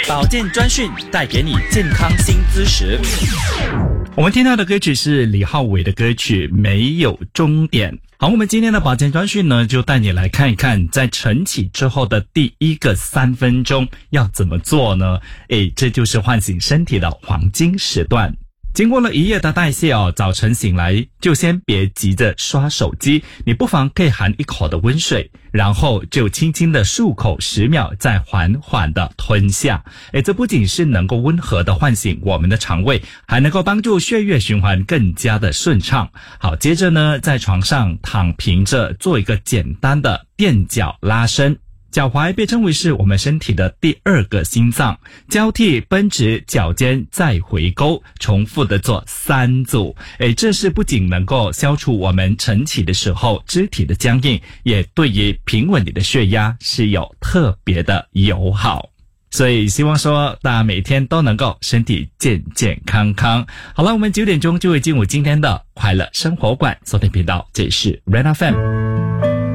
保健专讯带给你健康新知识。我们听到的歌曲是李浩伟的歌曲《没有终点》。好，我们今天的保健专讯呢，就带你来看一看，在晨起之后的第一个3分钟要怎么做呢？这就是唤醒身体的黄金时段。经过了一夜的代谢早晨醒来就先别急着刷手机，你不妨可以含一口的温水，然后就轻轻的漱口10秒，再缓缓的吞下。这不仅是能够温和的唤醒我们的肠胃，还能够帮助血液循环更加的顺畅。好，接着呢，在床上躺平着做一个简单的垫脚拉伸。脚踝被称为是我们身体的第二个心脏，交替绷直脚尖再回勾，重复的做3组。这是不仅能够消除我们晨起的时候肢体的僵硬，也对于平稳你的血压是有特别的友好。所以希望说大家每天都能够身体健健康康。好了，我们9点钟就会进入今天的快乐生活馆，锁定频道，这里是 Red FM。